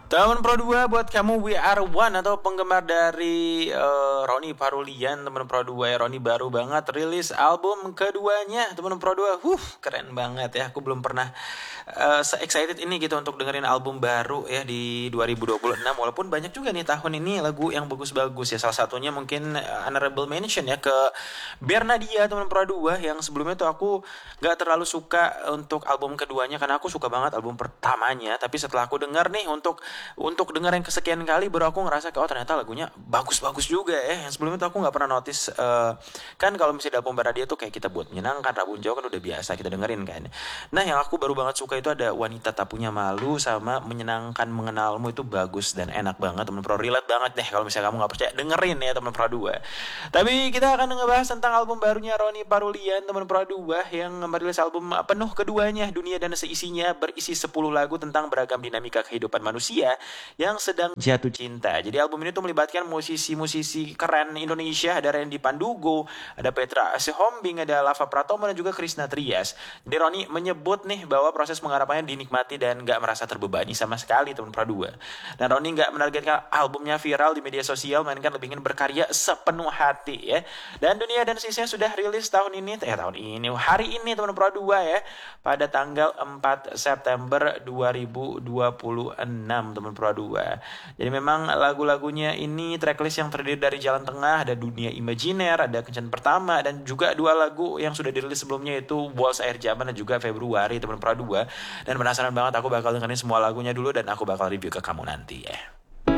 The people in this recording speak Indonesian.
Teman Pro 2 buat kamu We Are One atau penggemar dari Ronny Parulian, teman Pro 2 ya. Ronny baru banget rilis album keduanya, teman Pro 2. Keren banget ya. Aku belum pernah se-excited ini gitu untuk dengerin album baru ya di 2026. Walaupun banyak juga nih tahun ini lagu yang bagus-bagus ya. Salah satunya mungkin honorable mention ya ke Bernadia, teman Pro 2, yang sebelumnya tuh aku gak terlalu suka untuk album keduanya karena aku suka banget album pertamanya. Tapi setelah aku denger nih untuk denger yang kesekian kali baru aku ngerasa oh ternyata lagunya bagus-bagus juga ya. Yang sebelumnya tuh aku nggak pernah notice, kan kalau misalnya album Baradia tuh kayak kita buat menyenangkan, Rabun Jawa kan udah biasa kita dengerin kan. Nah yang aku baru banget suka itu ada Wanita Tak Punya Malu sama Menyenangkan Mengenalmu. Itu bagus dan enak banget temen Pro, relate banget deh kalau misalnya kamu nggak percaya dengerin ya temen Pro 2. Tapi kita akan ngebahas tentang album barunya Ronny Parulian, temen Pro 2, yang merilis album penuh keduanya, Dunia dan Seisinya, berisi 10 lagu tentang beragam dinamika kehidupan manusia yang sedang jatuh cinta. Jadi album ini tuh melibatkan musisi-musisi keren Indonesia. Ada Randy Pandugo, ada Petra Sihombing, ada Lava Pratomo, dan juga Krisna Trias. Jadi Ronny menyebut nih bahwa proses penggarapannya dinikmati dan gak merasa terbebani sama sekali teman Pro 2. Dan Ronny gak menargetkan albumnya viral di media sosial, melainkan lebih ingin berkarya sepenuh hati ya. Dan Dunia dan Seisinya sudah rilis hari ini teman Pro 2 ya, pada tanggal 4 September 2026 teman Pro 2. Jadi memang lagu-lagunya ini tracklist yang terdiri dari Jalan Tengah, ada Dunia Imajiner, ada Kencan Pertama, dan juga 2 lagu yang sudah dirilis sebelumnya itu Waltz Air Zaman dan juga Februari teman Pro 2. Dan penasaran banget, aku bakal dengerin semua lagunya dulu dan aku bakal review ke kamu nanti ya.